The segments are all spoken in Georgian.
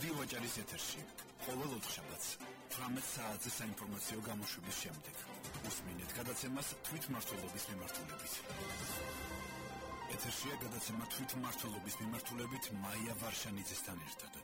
რადიო აჭარის ეთერში ყოველ ოთხშაბათს 18 საათზე საინფორმაციო გამოშვების შემდეგ უსმინეთ გადაცემას თვითმმართველობის მიმართულებით. ეთერშია გადაცემა თვითმმართველობის მიმართულებით მაია ვარშანიძესთან ერთად.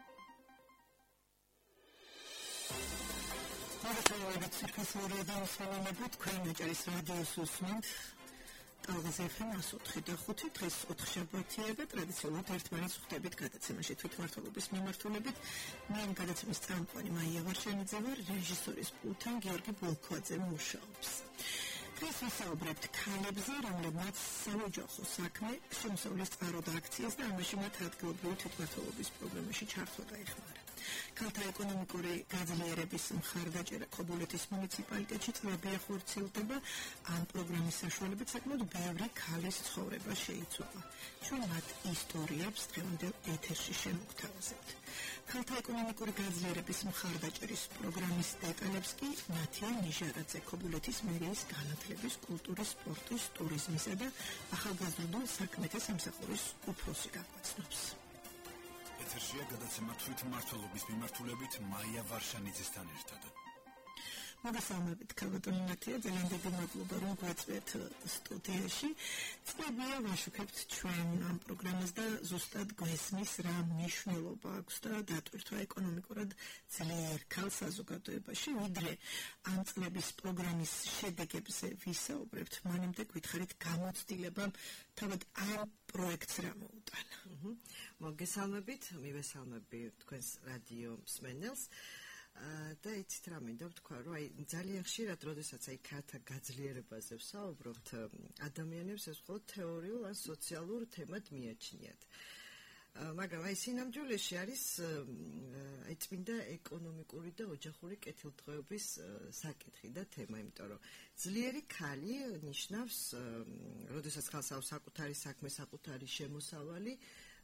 მოგესალმებით სოფლის რადიოსმენები, თქვენ აჭარის რადიოს უსმენთ. Talvez FM 104.5 დღეს ოთხშაბათია და ტრადიციულად ერთმანეთს ხვდებით გადაცემაში თვითმმართველობის მიმართულებით. მე გადაცემის წამყვანი მაია ვარშანიძე ვარ, რეჟისორის პულტთან გიორგი ბოლქვაძე მუშაობს. დღეს ვისაუბრებთ ქალებზე, რომლებმაც საოჯახო საქმე, შემოსავლის წყარო და აქციას და ამაში მათ ადგილობრივი თვითმმართველობის პროგრამაში ჩართვა დაეხმარა. ქალთა ეკონომიკური გაძლიერების მხარდაჭერა ქობულეთის მუნიციპალიტეტში წლებია ხორციელდება. ამ პროგრამის საშუალებით საკმაოდ ბევრი ქალის ცხოვრება შეიცვალა. ჩვენ მათ ისტორიებს დღევანდელ ეთერში შემოგთავაზებთ. ქალთა ეკონომიკური გაძლიერების მხარდაჭერის პროგრამის დეტალებს კი ნათია ნიჟარაძე ქობულეთის მერიის განათლების, კულტურის, სპორტის, ტურიზმისა და ახალგაზრდულ საქმეთა სამსახურის უფროსი გაგვაცნობს. ეთერშია გადაცემა თვითმმართველობის მიმართულებით მაია ვარშანიძესთან ერთად. მოგესალმებით ქალბატონო ნათია, ძალიან დიდი მადლობა რომ გვეწვეთ სტუდიაში. წლებია ვაშუქებთ ჩვენ ამ პროგრამას და ზუსტად გვესმის რა მნიშვნელობა აქვს და დატვირთვა ეკონომიკურად ძლიერ ქალ საზოგადოებაში, ვიდრე ამ წლების პროგრამის შედეგებზე ვისაუბრებთ, მანამდე გითხარით გამოცდილებამ თავად ამ პროექტს რა მოუტანა. მოგესალმებით, მივესალმები თქვენს რადიო მსმენელს. და იცით რა მინდა ვთქვა, რომ ძალიან ხშირად, როდესაც ქალთა გაძლიერებაზე ვსაუბრობთ, ადამიანებს ეს მხოლოდ თეორიულ ან სოციალურ თემად მიაჩნიათ. მაგრამ სინამდვილეში არის წმინდა ეკონომიკური და ოჯახური კეთილდღეობის საკითხი და თემა, იმიტომ რომ ძლიერი ქალი ნიშნავს, როდესაც ხალხს აქვს საკუთარი საქმე, საკუთარი შემოსავალი,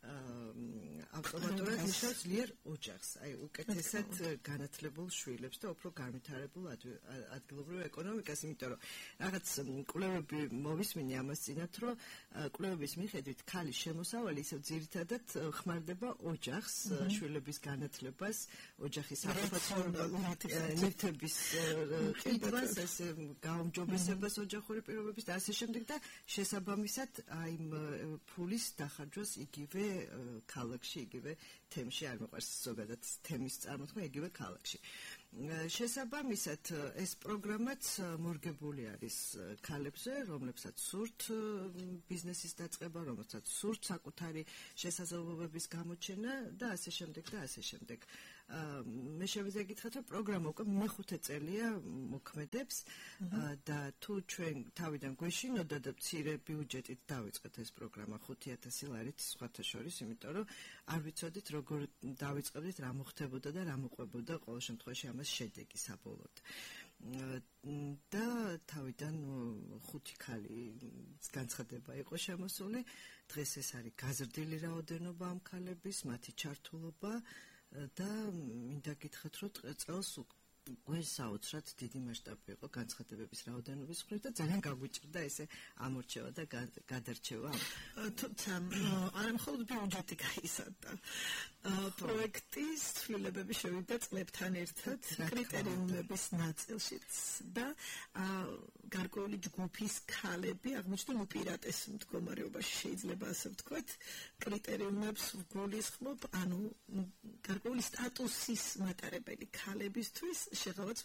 ავტომატურად ნიშნავს ძლიერ ოჯახს, უკეთესად განათლებულ შვილებს და უფრო განვითარებულ ადგილობრივ ეკონომიკას, იმიტომ რომ რაღაც კვლევები მოვისმინე ამას წინათ, რომ კვლევების მიხედვით ქალის შემოსავალი ისევ ძირითადად ხმარდება ოჯახს, შვილების განათლებას, ოჯახის ნივთების ყიდვას, გაუმჯობესებას ოჯახური პირობების და ასე შემდეგ და შესაბამისად ფულის დახარჯვას იგივე ქალაქში, იგივე თემში, არ მოყვარს ზოგადად თემის წარმოთქმა, იგივე ქალაქში. შესაბამისად ეს პროგრამაც მორგებული არის ქალებზე, რომლებსაც სურთ ბიზნესის დაწყება, რომლებსაც სურთ საკუთარი შესაძლებლობების გამოჩენა და ასე შემდეგ და ასე შემდეგ. მე შევიძლია გითხრათ, რომ პროგრამა უკვე მეხუთე წელია მოქმედებს და თუ ჩვენ თავიდან გვეშინოდა და მცირე ბიუჯეტით დავიწყეთ ეს პროგრამა 5,000 ლარით სხვათა შორის, იმიტომ რომ არ ვიცოდით როგორ დავიწყებდით, რა მოხდებოდა და რა მოყვებოდა ყოველ შემთხვევაში ამას შედეგი საბოლოოდ. და თავიდან 5 ქალის განცხადება იყო შემოსული. დღეს ეს არის გაზრდილი რაოდენობა ამ ქალების, მათი ჩართულობა და მინდა გითხრათ, რომ წელს უკვე საოცრად დიდი მასშტაბი იყო განცხადებების რაოდენობის მხრივ და ძალიან გაგვიჭირდა ესე ამორჩევა და გადარჩევა. თუმცა არა მხოლოდ ბიუჯეტი გაიზარდა. პროექტის ცვლილებები შევიდა წლებთან ერთად კრიტერიუმების ნაწილშიც და გარკვეული ჯგუფის ქალები აღმოჩნდნენ უპირატეს მდგომარეობაში, შეიძლება ასე ვთქვათ, კრიტერიუმებს გულისხმობ, ანუ გარკვეული სტატუსის მატარებელი ქალებისთვის შეღავათ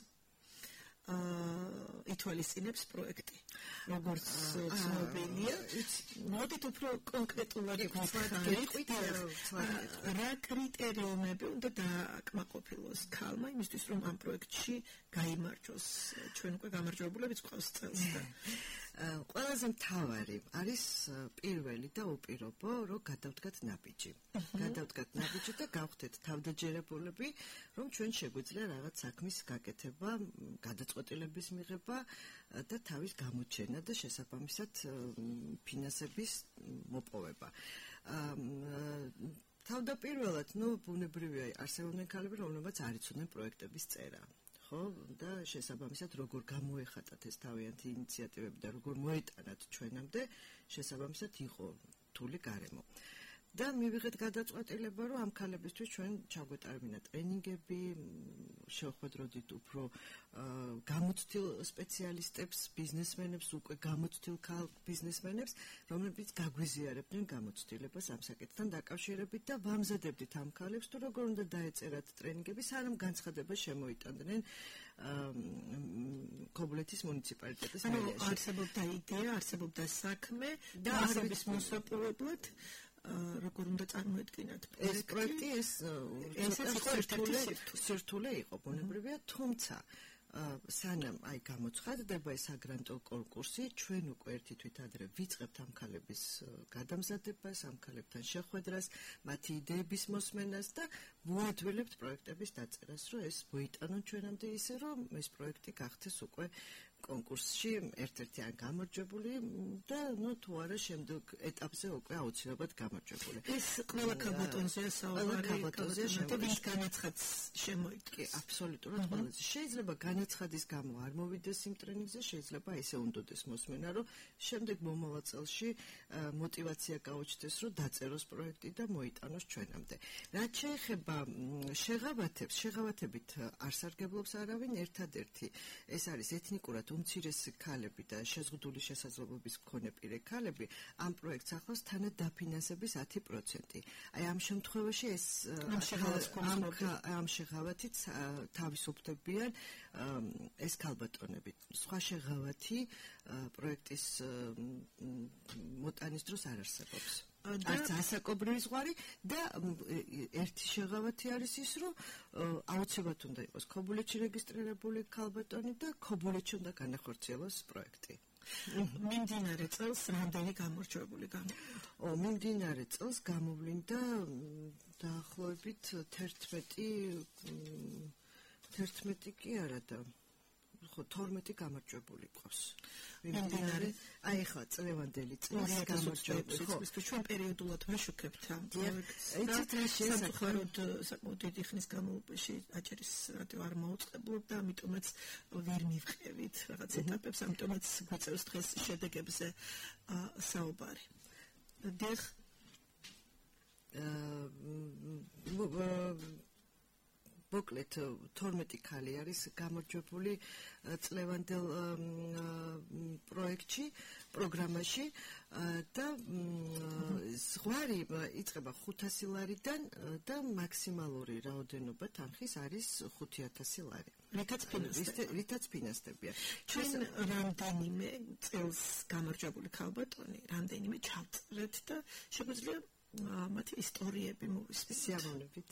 ითვალისწინებს პროექტი. როგორც ცნობილია, მოდით უფრო კონკრეტულად გვიხარით, რა კრიტერიუმები უნდა დააკმაყოფილოს ქალმა იმისთვის, რომ ამ პროექტში გაიმარჯვოს. ჩვენ უკვე გამარჯვებულებიც გვყავს წელს. ყველაზე მთავარი არის პირველი და უპირობო, რომ გადავდგათ ნაბიჯი. გადავდგათ ნაბიჯი და გავხდეთ თავდაჯერებულები, რომ ჩვენ შეგვიძლია რაღაც საქმის გაკეთება, გადაწყვეტილების მიღება და თავის გამოჩენა და შესაბამისად ფინანსების მოპოვება. თავდაპირველად, ბუნებრივია, არსებობდნენ ქალები, რომლებიც არ იცოდნენ პროექტების წერა. და შესაბამისად როგორ გამოეხატათ ეს თავიანთი ინიციატივები და როგორ მოეტანათ ჩვენამდე, შესაბამისად იყო რთული გარემო. და მივიღეთ გადაწყვეტილება, რომ ამ ქალებისთვის ჩვენ ჩაგვეტარებინა ტრენინგები, შევხვედროდით უფრო გამოცდილ სპეციალისტებს, ბიზნესმენებს, უკვე გამოცდილ ბიზნესმენებს, რომლებიც გაგვიზიარებდნენ გამოცდილებას ამ საკითხთან დაკავშირებით და ვამზადებდით ამ ქალებს, თუ როგორ უნდა დაეწერათ ტრენინგები, სანამ განცხადება შემოიტანდნენ ქობულეთის მუნიციპალიტეტის მერიაში. არსებობდა იდეა, არსებობდა საქმე და არსების მოსაპოვებლად როგორ უნდა წარმოედგინათ ეს პროექტი ეს სირთულე იყო ბუნებრივია, თუმცა სანამ გამოცხადდება ეს აგრანტო კონკურსი, ჩვენ უკვე ერთი თვით ადრე ვიწყებთ ამ ქალების გადამზადებას, ამ ქალებთან შეხვედრას, მათი იდეების მოსმენას და ვუადვილებთ პროექტების დაწერას, რომ ეს მოიტანონ ჩვენამდე ისე, რომ ეს პროექტი გახდეს უკვე კონკურსში ერთ-ერთი ან გამარჯვებული და თუ არა შემდეგ ეტაპზე უკვე აუცილებლად გამარჯვებული. ეს ყველა ქალბატონზეა საუბარი, ვის განაცხადს შემოიტანს. კი, აბსოლუტურად ყველაზე. შეიძლება განაცხადის გამო არ მოვიდეს იმ ტრენინგზე, შეიძლება ესე უნდოდეს მოსმენა, რომ შემდეგ მომავალ წელში мотиваცია გაუჩნდეს, რომ დაწეროს პროექტი და მოიტანოს ჩვენამდე. რაც შეეხება შეღავათებს, შეღავათებით არ სარგებლობს არავინ, ერთადერთი ეს არის ეთნიკურად უმცირესი ქალები და შეზღუდული შესაძლებლობის მქონე პირე ქალები ამ პროექტს ახლავს თანადაფინანსების 10%. აი ამ შემთხვევაში ეს ამ შეღავათით თავისუფლებიან ეს ქალბატონები. სხვა შეღავათი პროექტის მოტანის დროს არ არსებობს. არც ასაკობრივი ზღვარი და ერთი შეღავათი არის ის, რომ აუცილებლად უნდა იყოს ქობულეთში რეგისტრირებული ქალბატონი და ქობულეთში უნდა განახორციელოს პროექტი. მიმდინარე წელს რამდენი გამარჯვებული გამოვლინდა? მიმდინარე წელს გამოვლინდა დაახლოებით 11 კი არა და 12 გამარჯვებული ყავს. მიმდინარე აი ხა წლევანდელი წლის გამარჯვებული. ხო, ჩვენ პერიოდულად ვაშუქებთ ამ პროექტს. ეცეთ რა შესაძლებლად საკმაოდ დიდი ხნის განმავლობაში აჭარის რადიო არ მოუწყებლობდა, ამიტომაც ვერ მივყევით რაღაც ეტაპებს, ამიტომაც გვიწევს დღეს შედეგებზე საუბარი. დიახ. მოკლედ 12 ქალი არის გამარჯვებული წლევანდელ პროექტში, პროგრამაში და ზღვარი იწყება 500 ლარიდან და მაქსიმალური რაოდენობა თანხის არის 5000 ლარი. რითაც ფინანსდებიან. ჩვენ რამდენიმე წელს გამარჯვებული ქალბატონი, რამდენიმე ჩავწერეთ და შეგვიძლია მათი ისტორიები მოვისმინოთ. სიამოვნებით.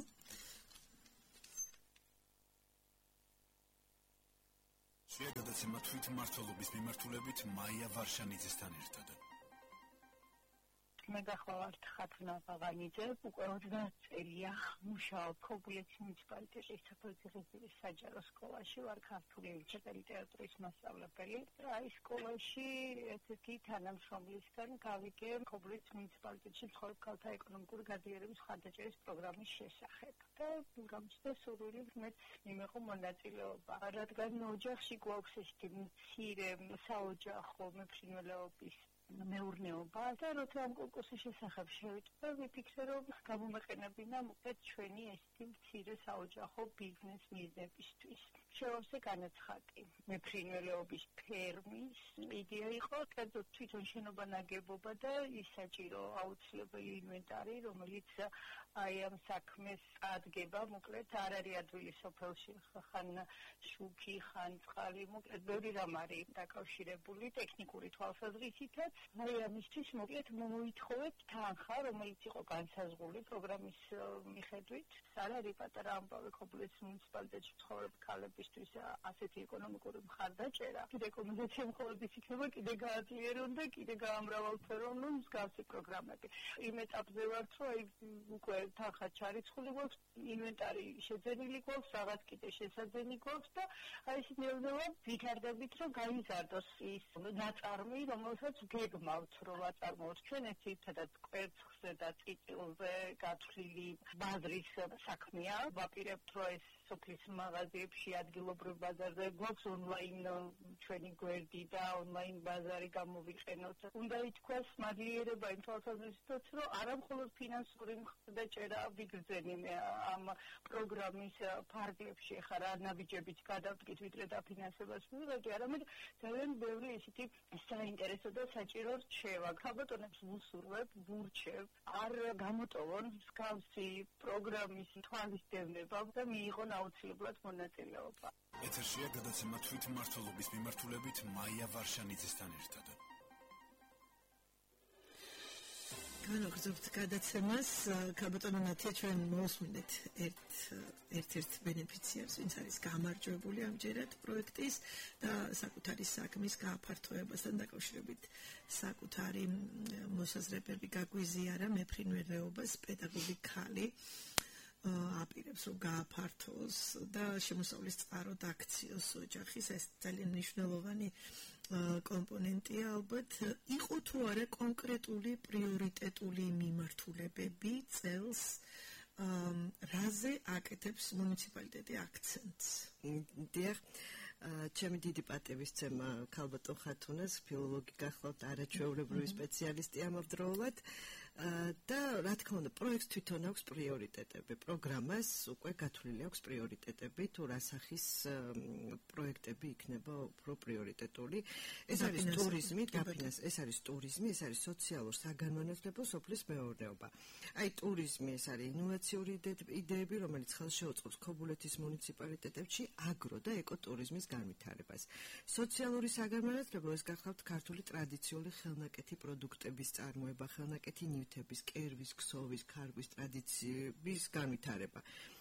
გადაცემა თვით მმართველობის მიმართულებით მაია ვარშანიძესთან ერთად. მე გახლავართ ხათნა ბაღანიძე, უკვე 20 წელია მუშაობ ქობულეთის მუნიციპალიტეტის საფეხბურთო საჯარო სკოლაში, ვარ ქართული ენისა და ლიტერატურის მასწავლებელი. აი სკოლაში ერთ-ერთი თანამშრომლისგან გავიგე ქობულეთის მუნიციპალიტეტში მცხოვრებ ქალთა ეკონომიკური გადაიერების ხარდაჭერის პროგრამის შესახებ. და გამჩნდა სურვილი მეც მიმეყო მონაწილეობა. რადგან ოჯახში გვაქვს ესეთი მცირე საოჯახო მეფრინველეობის მეურნეობა და როცა ამ კონკურსის შესახებ შევიტყვე, ვიფიქრე, რომ გამომეყენებინა მოკლედ ჩვენი ესეთი მცირე საოჯახო ბიზნეს მიზნებისთვის. შევავსე განაცხადი. მეფრინველეობის ფერმის იდეა იყო, კერძოდ თვითონ შენობა ნაგებობა და ის საჭირო აუცილებელი ინვენტარი, რომელიც აი ამ საქმეს ადგება, მოკლედ არ არის ადვილი სოფელში, ხან შუქი, ხან წყალი, მოკლედ ბევრი რამ არის დაკავშირებული ტექნიკური თვალსაზრისითაც. აი ამისთვის მოკლედ მოითხოვეთ თანხა, რომელიც იყო განსაზღვრული პროგრამის მიხედვით. არ არის პატარა ამბავი ქობულეთის მუნიციპალიტეტში მცხოვრებ ქალებისთვის ასეთი ეკონომიკური მხარდაჭერა. კიდე რეკომენდაცია მხოლოდ ის იქნება, კიდე გააძლიერონ და კიდე გაამრავალფეროვნონ მსგავსი პროგრამები. იმ ეტაპზე ვართ, რომ აი უკვე თანხა ჩარიცხული გვაქვს, ინვენტარი შეძენილი გვაქვს, რაღაც კიდე შესაძენი გვაქვს და აი ეს ნელ-ნელა ვითარდებით, რომ გაიზარდოს ის ნაწარმი, რომელსაც გეგმავთ, რომ აწარმოოთ. ჩვენ ეს ერთადად კვერცხს ჭიჭილზე და წიწილზე გათვლილი ბაზრის საქმეა. ვაპირებთ, რომ ეს სოფლის მაღაზიებში, ადგილობრივ ბაზარზე გვაქვს ონლაინ ჩვენი გვერდი და ონლაინ ბაზარი გამოვიყენოთ. უნდა ითქვას მადლიერება იმ თვალსაზრისით, რომ არა მხოლოდ ფინანსური მხარდაჭერა ვიგრძენე ამ პროგრამის ფარგლებში, ხარ ნაბიჯებით გადავდგით, ვიდრე დაფინანსებას მივიღებთ, არამედ ძალიან ბევრი ისეთი საინტერესო და საჭირო რჩევა. ქალბატონებს ვუსურვებ, ვურჩევ, არ გამოტოვონ მსგავსი პროგრამის თვალისდევნება და მიიღონ აუცილებლად მონაწილეობა. ეთერშია გადაცემა თვითმმართველობის მიმართულებით მაია ვარშანიძესთან ერთად. განაგრძობთ გადაცემას. ქალბატონო ნათია, ჩვენ მოვსმინეთ ერთ-ერთ ბენეფიციარს, ვინც არის გამარჯვებული ამჯერად პროექტის და საკუთარი საქმის გააფართოებასთან დაკავშირებით საკუთარი მოსაზრებები გაგვიზიარა მეფრინველეობას პედაგოგი ქალი აპირებს რომ გააფართოს და შემოსავლის წყაროდ აქციოს ოჯახის. ეს ძალიან მნიშვნელოვანი კომპონენტია ალბათ. იყო თუ არა კონკრეტული პრიორიტეტული მიმართულებები წელს, რაზე აკეთებს მუნიციპალიტეტი აქცენტს? დიახ, ჩემი დიდი პატივისცემა ქალბატონ ხათუნას, ფილოლოგი გახლავთ, არაჩვეულებრივი სპეციალისტი ამავდროულად. და რა თქმა უნდა, პროექტს თვითონ აქვს პრიორიტეტები. პროგრამას უკვე გათვლილი აქვს პრიორიტეტები, თუ რა სახის პროექტები იქნება უფრო პრიორიტეტული. ეს არის ტურიზმი, ეს არის ტურიზმი, ეს არის სოციალურ-საგანმანათლებლო სოფლის მეურნეობა. აი, ტურიზმი ეს არის ინოვაციური იდეები, რომელიც ხელს შეუწყობს ქობულეთის მუნიციპალიტეტებში აგრო და ეკოტურიზმის განვითარებას. სოციალური საგანმანათლებლო ეს გახლავთ ქართული ტრადიციული ხელნაკეთი პროდუქტების წარმოება, ხელნაკეთი ნივთების, კერვის, ქსოვის, ქარგვის ტრადიციების განვითარება.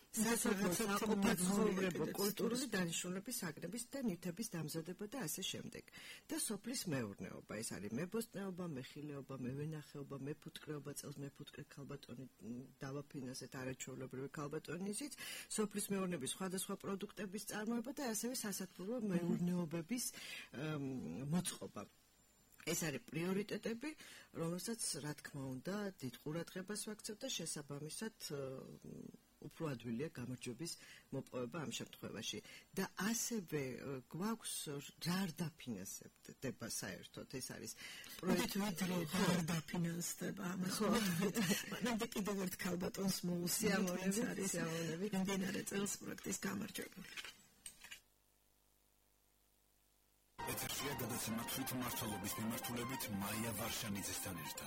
საყოფაცხოვრებო კულტურული დანიშნულების საგნების და ნივთების დამზადება და ასე შემდეგ. და სოფლის მეურნეობა, ეს არის მებოსტნეობა, მეხილეობა, მევენახეობა, მეფუტკრეობა, წელს მეფუტკრე ქალბატონი დავაფინანსეთ არაჩვეულებრივი ქალბატონისით, სოფლის მეურნეობის სხვადასხვა პროდუქტების წარმოება და ასევე სასათბურო მეურნეობების მოწყობა. ეს არის პრიორიტეტები, რომელსაც რა თქმა უნდა დიდ ყურადღებას ვაქცევთ და შესაბამისად უფრო ადვილია გამარჯვების მოპოვება ამ შემთხვევაში. და ასევე გვაქვს რა არ დაფინანსდება საერთოდ, ეს არის პროექტი არ დაფინანსდება ამას. მანამდე კიდევ ერთ ქალბატონს მოუსიამოვნებით მიმდინარე წელს პროექტის გამარჯვებული. ეთერშია გადაცემა თვითმმართველობის მიმართულებით მაია ვარშანიძესთან ერთად.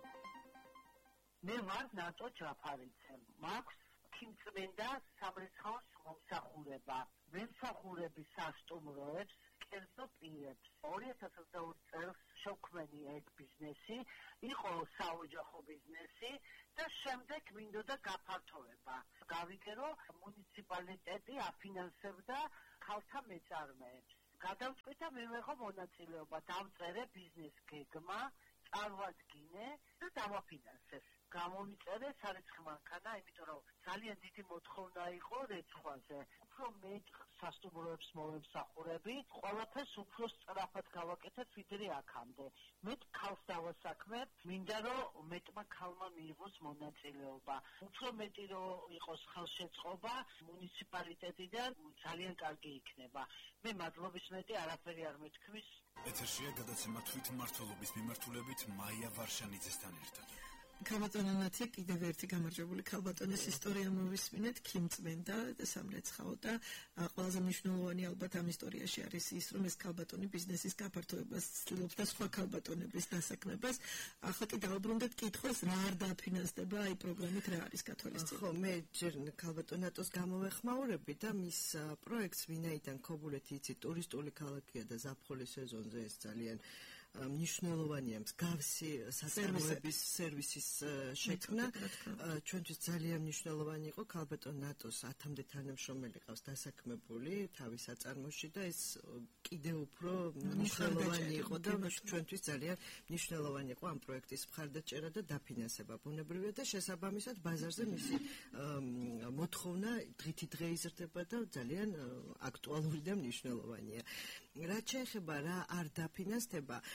მე ვარ ნატო ჯაფარიძე. მაქვს ქიმწმენდა სამრეცხაოს მომსახურება. მემსახურების სასტუმროებს, კერძო პირებს. 2022 წელს შევქმნი ეგ ბიზნესი, იყო საოჯახო ბიზნესი და შემდეგ მინდოდა გაფართოვება. გავიგე, რომ მუნიციპალიტეტი აფინანსებდა ქალთა მეწარმეებს. გადავწყვიტე და მივიღო მონაწილეობა, დავწერე ბიზნეს გეგმა, წარვადგინე და დავაფინანსე. გამომიწერე სარიცხი მანქანა, იმიტომ რომ ძალიან დიდი მოთხოვნა იყო რეცხვაზე. უფრო მეტ სასტუმროებს მოვემსახურები, ყველაფერს უფრო სწრაფად გავაკეთებ, ვიდრე აქამდე. მეტ ქალს დავასაქმებ, მინდა რომ მეტმა ქალმა მიიღოს მონაწილეობა. უფრო მეტი რომ იყოს ხელშეწყობა მუნიციპალიტეტიდან, ძალიან კარგი იქნება. მე მადლობის მეტი არაფერი არ მეთქმის. ეთერშია გადაცემა თვითმმართველობის მიმართულებით მაია ვარშანიძესთან ერთად. ქალბატონო ნათია, კიდევ ერთი გამარჯვებული ქალბატონის ისტორია მოვისმინეთ, ქიმწმენდა სამრეცხაო და ყველაზე მნიშვნელოვანი ალბათ ამ ისტორიაში არის ის, რომ ეს ქალბატონი ბიზნესის გაფართოებას ცდილობს და სხვა ქალბატონების დასაქმებას. ახლა კი დავუბრუნდეთ კითხვას, რა არ დაფინანსდება აი პროგრამით, რა არის გათვალისწინებული? ხო, მე ჯერ ქალბატონ ნატოს გამოვეხმაურები და მის პროექტს ვინაიდან ქობულეთი იცი ტურისტული ქალაქია და ზაფხულის სეზონზე ეს ძალიან მნიშვნელოვანია მსგავსი საწარმოების სერვისის შექმნა. ჩვენთვის ძალიან მნიშვნელოვანი იყო ქალბატონ ნატოს 10-მდე თანამშრომელი ყავს დასაქმებული თავის საწარმოში და ეს კიდევ უფრო მნიშვნელოვანი იყო და ჩვენთვის ძალიან მნიშვნელოვანი იყო ამ პროექტის მხარდაჭერა და დაფინანსება. ბუნებრივია და შესაბამისად ბაზარზე მისი მოთხოვნა დღითი დღე იზრდება და ძალიან აქტუალური და მნიშვნელოვანია. რაც შეეხება რა არ დაფინანსდება,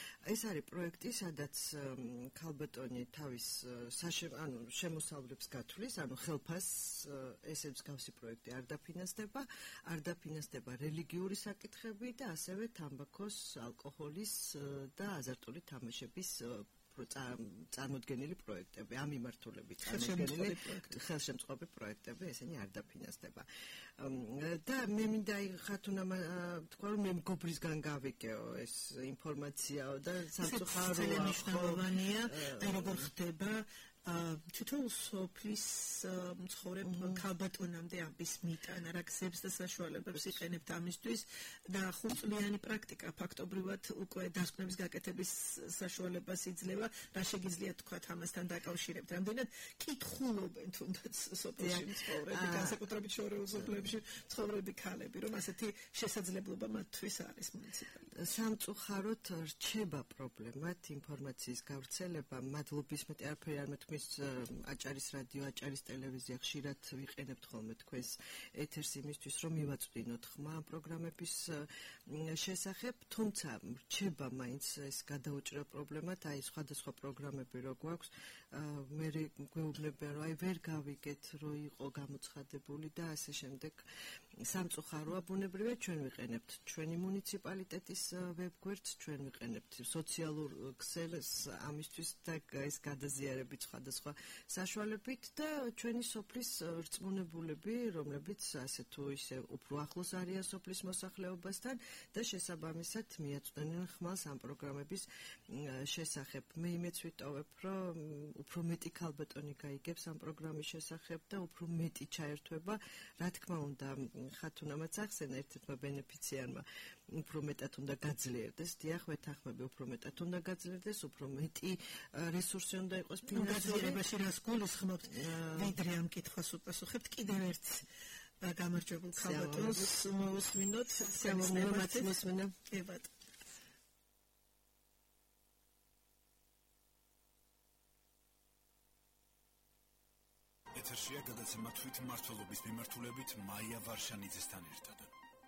ეს არის პროექტი, სადაც ქალბატონი თავის შემოსავლებს გათვლის, ხელფას ესე მსგავსი პროექტი არ დაფინანსდება რელიგიური საკითხები და ასევე თამბაქოს, ალკოჰოლის და აზარტული თამაშების წარმოდგენილი პროექტები, ამ მიმართულებით ხელშემწყობი პროექტები, ესენი არ დაფინანსდება. და მე მინდა ხათუნამ თქვა, რომ მე მგობრისგან გავიგეო ეს ინფორმაციაო და სამწუხაროა მნიშვნელოვანია, როგორ ხდება თითოეულ სოფლის მცხოვრებ ქალბატონამდე ამის მიტანა, რა გზებს და საშუალებებს იყენებთ ამისთვის და ხუთწლიანი პრაქტიკა ფაქტობრივად უკვე დასკვნების გაკეთების საშუალებას იძლევა, რა შეგიძლიათ თქვათ ამასთან დაკავშირებთ. რამდენად კითხულობენ თუნდაც სოფელში მცხოვრები, განსაკუთრებით შორეულ სოფლებში მცხოვრები ქალები, რომ ასეთი შესაძლებლობა მათთვის არის მუნიციპალიტეტში. სამწუხაროდ რჩება პრობლემად ინფორმაციის გავრცელება, მადლობის მეტი არაფერი არ მეთქმის აჭარის რადიო, აჭარის ტელევიზია ხშირად ვიყენებთ ხოლმე თქვენს ეთერს იმისთვის, რომ მივაწვდინოთ ხმა ამ პროგრამების შესახებ, თუმცა რჩება მაინც ეს გადაუჭრა პრობლემად, აი სხვადასხვა პროგრამები რო გვაქვს, მე გვეუბნებიან, რომ აი ვერ გავიგეთ, რო იყო გამოცხადებული და ასე შემდეგ. სამწუხაროა, ბუნებრივია ჩვენ ვიყენებთ ჩვენი მუნიციპალიტეტის ვებგვერდს, ჩვენ ვიყენებთ სოციალურ ქსელს ამისთვის და ეს გადაზიარებით სხვადასხვა საშუალებით და ჩვენი სოფლის რწმუნებულები, რომლებიც ასე თუ ისე უფრო ახლოს არიან სოფლის მოსახლეობასთან და შესაბამისად მიაწვდენენ ხმალს ამ პროგრამების შესახებ. მე იმეც ვიტოვებ, რომ უფრო მეტი ქალბატონი გაიგებს ამ პროგრამის შესახებ და უფრო მეტი ჩაერთვება, რა თქმა უნდა, ხათუნამაც ახსენა ერთ-ერთმა ბენეფიციარმა უფრო მეტად უნდა გაძლიერდეს, დიახ, ვეთანხმები, უფრო მეტად უნდა გაძლიერდეს, უფრო მეტი რესურსი უნდა იყოს ფინანსურებაში, რას გულისხმობთ, ვიდრე ამ კითხვას უპასუხებთ, კიდევ ერთ გამარჯვებულ ქალბატონს მოვუსმინოთ, სიამოვნებათ. ეთერშია გადაცემა თვითმმართველობის მიმართულებით მაია ვარშანიძესთან ერთად.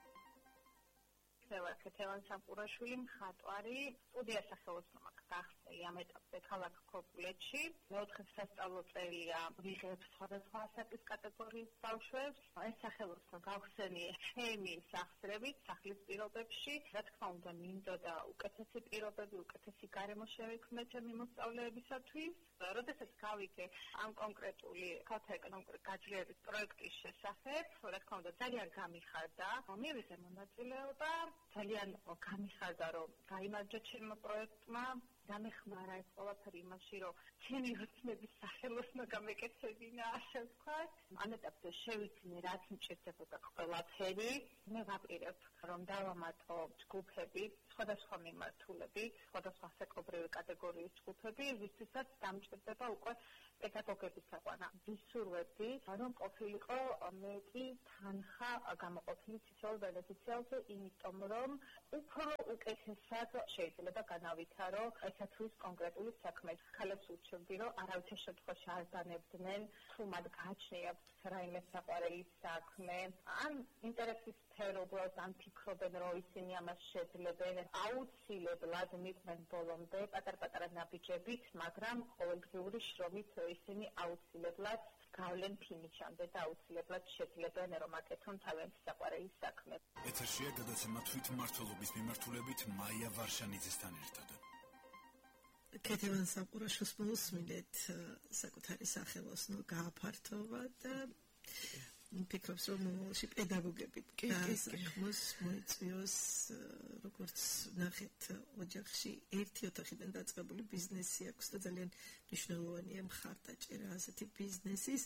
ქეთევან სამყურაშვილი, მხატვარი, სტუდია სახელოსნობა გახსნილი ამ ეტაპზე ქალაქ ქობულეთში. მეოთხე სასწავლო წელია ვიღებ სხვადასხვა ასაკის კატეგორიის ბავშვებს. ეს სახელოსნო გავხსენი ჩემი სახსრებით, სახლის პირობებში. რა თქმა უნდა, მინდოდა უკეთესი პირობები, უკეთესი გარემო შევექმნათ მიმოსწავლეებისათვის. როდესაც გავიგე ამ კონკრეტული ქალთა ეკონომიკური გაძლიერების პროექტის შესახებ, რა თქმა უნდა, ძალიან გამიხარდა. მივიღე მონაწილეობა. ძალიან გამიხარდა, რომ გაიმარჯვა ჩემმა პროექტმა. დამეხმარა ეს ყველაფერი იმაში, რომ ჩემი რწმენების სახელოსნო გამეკეთებინა, ასე ვთქვათ. ამ ეტაპზე შევიცინე, რაც მჭირდებოდა ყველაფერი. მე ვაპირებ, რომ დავამატო ჯგუფები, სხვადასხვა მიმართულები, სხვადასხვა ასაკობრივი კატეგორიის ჯგუფები, ვისთვისაც დამჭირდება უკვე პედაგოგების აყვანა. ვისურვებდი, რომ ყოფილიყო მეტი თანხა გამოყოფილი თითოეულ ბენეფიციარზე, იმიტომ რომ უფრო უკეთესად შეიძლება განავითარო ესათვის კონკრეტული საქმე. ქალებს ურჩევდი, რომ არავითარ შემთხვევაში არ დანებდნენ, თუ მათ გააჩნიათ რაიმე საყვარელი საქმე, ან ინტერესის სფერობრივად ან ფიქრობენ, რომ ისინი ამას შეძლებენ, აუცილებლად მიყვნენ ბოლომდე პატარ-პატარა ნაბიჯებით, მაგრამ ყოველდღიური შრომით ისინი აუცილებლად გავლენ ფინიშამდე და აუცილებლად შეძლებენ, რომ აკეთონ თავიანთი საყვარელი საქმე. ეთერშია გადაცემა თვითმმართველობის მიმართულებით მაია ვარშანიძესთან ერთად. ქეთევან სამყურაშვილს მოვუსმინეთ, საკუთარი სახელოსნო გააფართოვა და ფიქრობს, რომ მომავალში პედაგოგები საქმოს მოიწვიოს, როგორც ნახეთ, ოჯახში ერთი ოთახიდან დაწყებული ბიზნესი აქვს და ძალიან მნიშვნელოვანია მხარდაჭერა ასეთი ბიზნესის.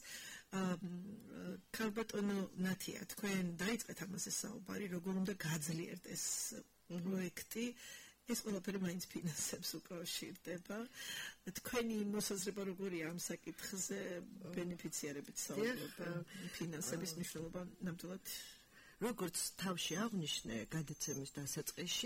ქალბატონო ნათია, თქვენ დაიწყეთ ამაზე საუბარი, როგორ უნდა გაძლიერდეს პროექტი. ეს ყველაფერი მაინც ფინანსებს უკავშირდება. თქვენი მოსაზრება როგორია ამ საკითხზე, ბენეფიციარებით საუბრობენ, ფინანსების მნიშვნელობა ნამდვილად? როგორც თავში აღნიშნე, გადაცემის დასაწყისში,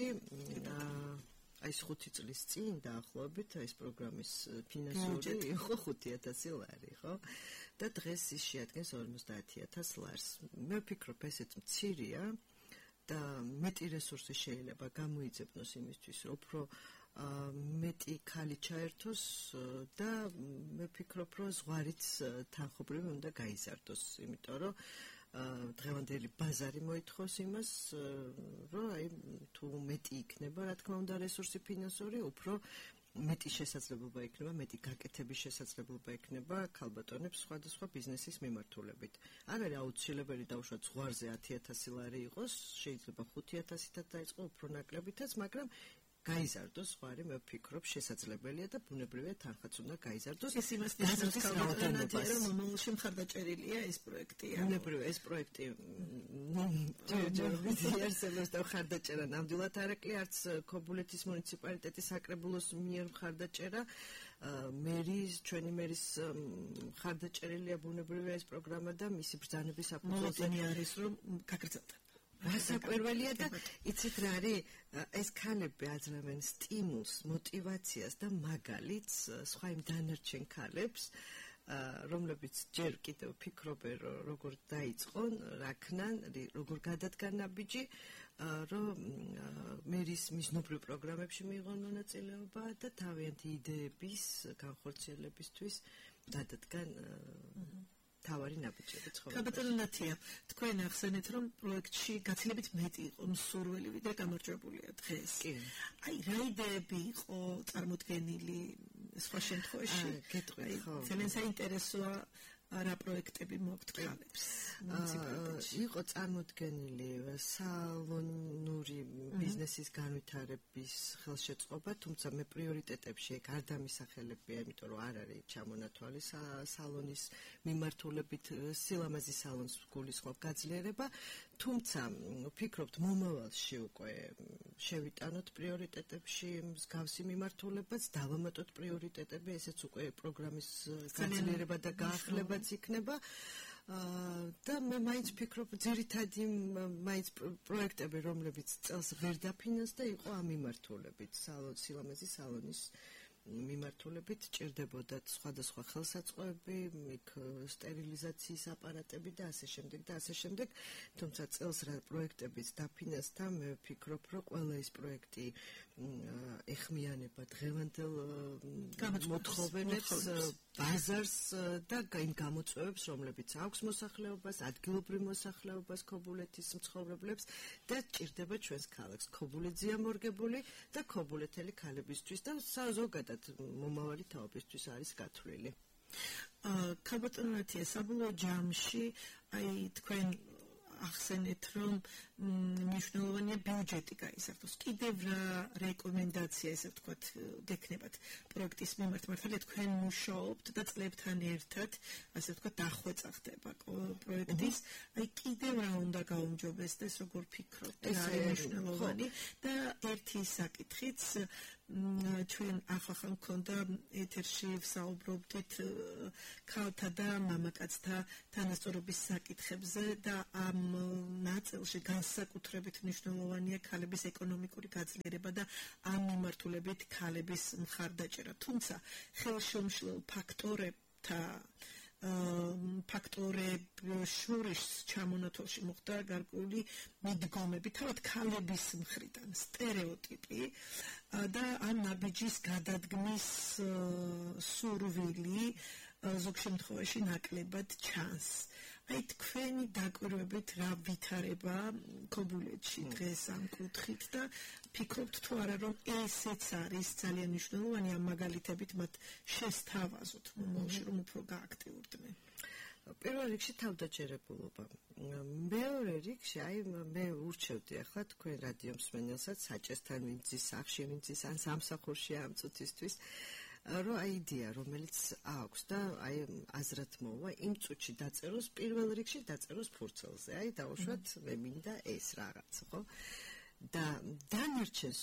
აი 5 წლის წინ დაახლოებით ეს პროგრამის ფინანსური იყო 5000 ლარი, ხო? და დღეს ის შეადგენს 50000 ლარს. მე ვფიქრობ, ესეც მცირეა. და მეტი რესურსი შეიძლება გამოიძებნოს იმისთვის, რომ უფრო მეტი ქალი ჩაერთოს და მე ვფიქრობ, რომ ზღვარიც თანხობრივი უნდა გაიზარდოს, იმიტომ რომ დღევანდელი ბაზარი მოითხოვს იმას, რომ აი თუ მეტი იქნება, რა თქმა უნდა, რესურსი ფინანსური, უფრო მეტი შესაძლებლობა იქნება, მეტი გაკეთების შესაძლებლობა იქნება ქალბატონებს სხვადასხვა ბიზნესის მიმართულებით. არ არის აუცილებელი დაუშვათ ზღვარზე 10,000 ლარი იყოს, შეიძლება 5,000-ით დაიწყო, უფრო ნაკლებითაც, მაგრამ გაიზარდოს ზღვარი, მე ვფიქრობ, შესაძლებელია და ბუნებრივია თანხაც უნდა გაიზარდოს. ეს იმას ნიშნავს, რომ მომავალში მხარდაჭერილია ეს პროექტი. ბუნებრივია ეს პროექტი ჯერჯერობით და მხარდაჭერა ნამდვილად არ ეკლია, არც ქობულეთის მუნიციპალიტეტის საკრებულოს მიერ მხარდაჭერა, ჩვენი მერის მხარდაჭერილია ბუნებრივია ეს პროგრამა და მისი ბრძანების საფუძველზე არის, რომ გაგრძელდა. გასაკვირველია და იცით რა არის, ეს ქალები აძლევენ სტიმულს, мотиваციას და მაგალითს სხვა იმ დანარჩენ ქალებს, რომლებიც ჯერ კიდევ ფიქრობენ, როგორ დაიწყონ, რა ქნან, როგორ გადადგან ნაბიჯი, რომ მერის მიზნობრივ პროგრამებში მიიღონ მონაწილეობა და თავიანთი იდეების განხორციელებისთვის გადადგან თავარი ნაბიჯები ცხოვრებაში. ქალბატონო ნათია, თქვენ ახსენეთ, რომ პროექტში გაცილებით მეტი იყო მსურველი და გამარჯვებულია დღეს. კი. აი, რა იდეები იყო წარმოდგენილი სხვა შემთხვევაში? გეტყვით, ხო. ძალიან საინტერესოა რა პროექტები მოაქვთ ქალებს. იყო წარმოდგენილი სალონური ბიზნესის განვითარების ხელშეწყობა, თუმცა მე პრიორიტეტებში არ დამისახელებია, იმიტომ რომ არ არის ჩამონათვალი სალონის მიმართულებით სილამაზის სალონს გულისხმობ გაძლიერება, თუმცა ვფიქრობთ მომავალში უკვე შევიტანოთ პრიორიტეტებში მსგავსი მიმართულებაც, დავამატოთ პრიორიტეტები, ესეც უკვე პროგრამის გაძლიერება და გაახლებაც იქნება. და მე მაინც ვფიქრობ, ძირითადი მაინც პროექტები, რომლებიც წელს ვერ დაფინანსდა, იყო ამ მიმართულებით, სილამაზის სალონის მიმართულებით ჭირდებოდათ სხვადასხვა ხელსაწყოები, სტერილიზაციის აპარატები და ასე შემდეგ, თუმცა წელს რა პროექტებიც დაფინანსდა, მე ვფიქრობ, რომ ყველა ეს პროექტი ეხმიანება დღევანდელ მოთხოვნებს, ბაზარს და იმ გამოწვევებს, რომლებიც აქვს მოსახლეობას, ადგილობრივ მოსახლეობას, ქობულეთის მცხოვრებლებს და ჭირდება ჩვენს ქალაქს ქობულეთზეა მორგებული და ქობულეთელი ქალებისთვის და ზოგადად მომავალი თაობისთვის არის გათვლილი. ქალბატონო ნათია, საბოლოო ჯამში აი თქვენ ახსენეთ, რომ მნიშვნელოვანია ბიუჯეტი გაიზარდოს. კიდევ რა რეკომენდაცია, ესე ვთქვათ, გექნებათ პროექტის მიმართ? მართალია თქვენ მუშაობთ და წლებთან ერთად, ასე ვთქვათ, დახვეწა ხდება პროექტის. აი კიდევ რა უნდა გაუმჯობესდეს, როგორ ფიქრობთ? ეს არის მნიშვნელოვანი და ერთი საკითხიც ჩვენ ახლა მქონდა ეთერში ვსაუბრობდით ქალთა და მამაკაცთა თანასწორობის საკითხებზე და ამ ნაწილში განსაკუთრებით მნიშვნელოვანია ქალების ეკონომიკური გაძლიერება და ამ მიმართულებით ქალების მხარდაჭერა. თუმცა ხელშემშლელ ფაქტორებს შორის ჩამონათვალში მოხდა გარკვეული მიდგომები, თავად ქალების მხრიდან სტერეოტიპი და ამ ნაბიჯის გადადგმის სურვილი ზოგ შემთხვევაში ნაკლებად ჩანს. აი თქვენი დაკვირვებით რა ვითარება ქობულეთში დღეს ამ კუთხით და ფიქრობთ თუ არა რომ ესეც არის ძალიან მნიშვნელოვანი ამ მაგალითებით მათ შესთავაზოთ მომავალში რომ უფრო გააქტიურდნენ. პირველ რიგში თავდაჯერებულობა. მეორე რიგში აი მე ურჩევდი ახლა თქვენ რადიო მსმენელსაც საჭესთან ვინც ის სახში ვინც ის ან სამსახურში ამ წუთისთვის რომ აი იდეა რომელიც აქვს და აი აზრად მოვა იმ წუთში დაწეროს პირველ რიგში დაწეროს ფურცელზე აი დაუშვათ მე მინდა ეს რაღაც ხო და დანარჩენს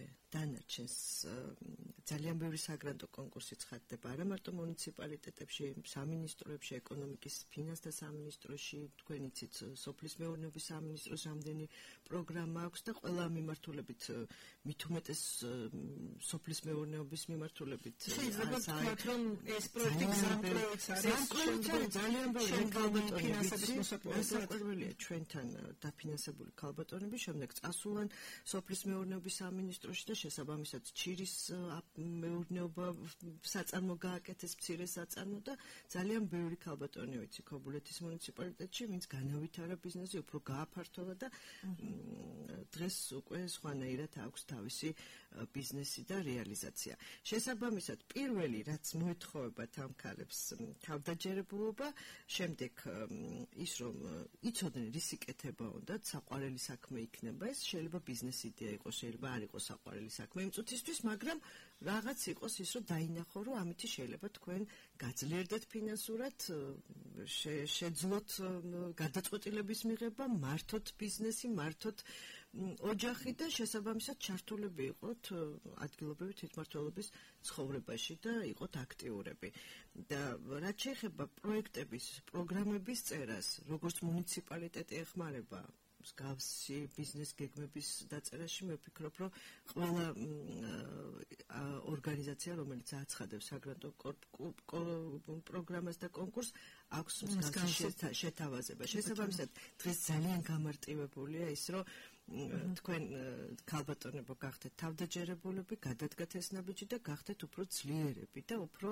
ძალიან ბევრი საგრანტო კონკურსი ცხადდება არა მარტო მუნიციპალიტეტებში, სამინისტროებში, ეკონომიკის ფინანსთა სამინისტროში, თქვენ იცით, სოფლის მეურნეობის სამინისტროს რამდენი პროგრამა აქვს და ყველა მიმართულებით მით უმეტეს სოფლის მეურნეობის მიმართულებით შეიძლება ვთქვათ, რომ ეს პროექტი გზამკვლევიც არის, ძალიან ბევრი ფინანსების მოსაპოვებლად. საკურველია ჩვენთან დაფინანსებული ქალბატონები, შემდეგ წასულა მისასალმან სოფლის მეურნეობის სამინისტროში და შესაბამისად ჩირის მეურნეობა საწარმო გააკეთეს მცირე საწარმო და ძალიან ბევრი ქალბატონი ვიცი ქობულეთის მუნიციპალიტეტში, ვინც განავითარა ბიზნესი, უფრო გააფართოვა და დღეს უკვე სხვანაირად აქვს თავისი ბიზნესი და რეალიზაცია. შესაბამისად, პირველი რაც მოეთხოვებათ ამ ქალებს თავდაჯერებულობა, შემდეგ ის რომ იცოდნენ რის იკეთება უნდათ, საყვარელი საქმე იქნება ეს, შეიძლება ბიზნეს იდეა იყოს, შეიძლება არ იყოს საყვარელი საქმე იმ წუთისთვის, მაგრამ რაღაც იყოს ის, რომ დაინახო, რომ ამით შეიძლება თქვენ გაძლიერდეთ ფინანსურად, შეძლოთ გადაწყვეტილების მიღება, მართოთ ბიზნესი, მართოთ ოჯახი და შესაბამისად ჩართულები იყოთ ადგილობრივი თვითმმართველობის ცხოვრებაში და იყოთ აქტიურები. და რაც შეეხება პროექტების, პროგრამების წერას, როგორც მუნიციპალიტეტი ეხმარება მსგავსი ბიზნეს გეგმების დაწერაში, მე ვფიქრობ, რომ ყველა ორგანიზაცია, რომელიც აცხადებს საგრანტო პროგრამას და კონკურსს, აქვს მსგავსი შეთავაზება. შესაბამისად, დღეს ძალიან გამარტივებულია ის, რომ თქვენ ქალბატონებო გახდეთ თავდაჯერებულები, გადადგათ ეს ნაბიჯი და გახდეთ უფრო ძლიერები და უფრო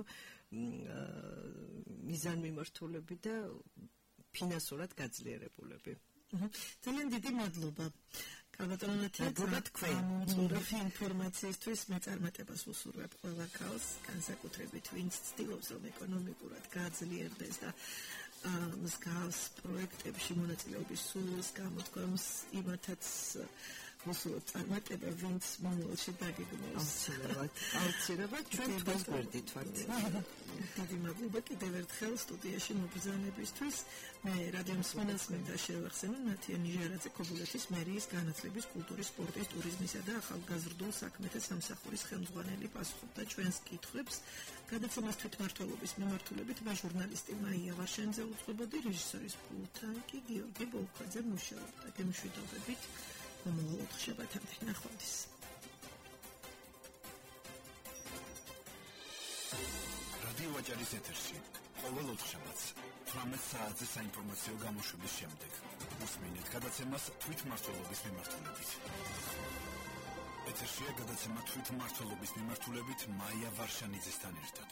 მიზანმიმართულები და ფინანსურად გაძლიერებულები. ძალიან დიდი მადლობა. ქალბატონო ნათია, თქვენ უწურებთ ინფორმაციისთვის მეწარმეტებას უსურვებ ყველა ქალს, განსაკუთრებით ვინც ცდილობს რომ ეკონომიკურად გაძლიერდეს და მსგავს პროექტებში მონაწილეობის სულს გამოთქვამს იმათაც უსურვებ წარმატება, ვინც მომავალში დაგეგმავს. აუცილებლად ჩვენ თქვენს გვერდით ვართ. დიდი მადლობა კიდევ ერთხელ სტუდიაში მობრძანებისთვის. მე რადიო მსმენელს მინდა შევახსენო ნათია ნიჟარაძე ქობულეთის მერიის განათლების, კულტურის, სპორტის, ტურიზმისა და ახალგაზრდულ საქმეთა სამსახურის ხელმძღვანელი პასუხობდა ჩვენს კითხვებს. გადაცემას თვითმმართველობის მიმართულებით მე ჟურნალისტი მაია ვარშენიძე უძღვებოდი, რეჟისორის პულტთან კი გიორგი ბოლქვაძე მუშაობდა. გემშვიდობებით მომავალ ოთხშაბათამდე ნახვამდის. რადიო ვაჭარის ეთერში ყოველ ოთხშაბათს 18 საათზე საინფორმაციო გამოშვების შემდეგ უსმინეთ გადაცემას თვითმმართველობის მიმართულებით. ეთერშია გადაცემა თვითმმართველობის მიმართულებით მაია ვარშენიძესთან ერთად.